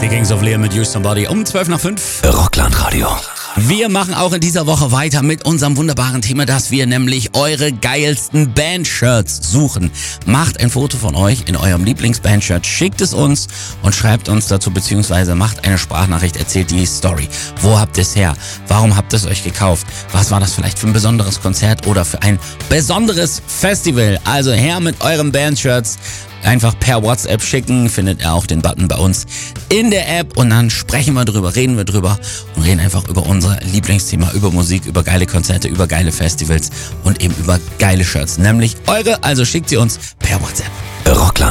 Die Kings of Leon mit Use Somebody um 5:12. Rockland-Radio. Wir machen auch in dieser Woche weiter mit unserem wunderbaren Thema, dass wir nämlich eure geilsten Band-Shirts suchen. Macht ein Foto von euch in eurem Lieblings-Band-Shirt, schickt es uns und schreibt uns dazu, beziehungsweise macht eine Sprachnachricht, erzählt die Story. Wo habt ihr es her? Warum habt ihr es euch gekauft? Was war das vielleicht für ein besonderes Konzert oder für ein besonderes Festival? Also her mit euren Band-Shirts. Einfach per WhatsApp schicken, findet ihr auch den Button bei uns in der App und dann sprechen wir drüber, reden wir drüber und reden einfach über unser Lieblingsthema, über Musik, über geile Konzerte, über geile Festivals und eben über geile Shirts, nämlich eure, also schickt sie uns per WhatsApp. Rockland.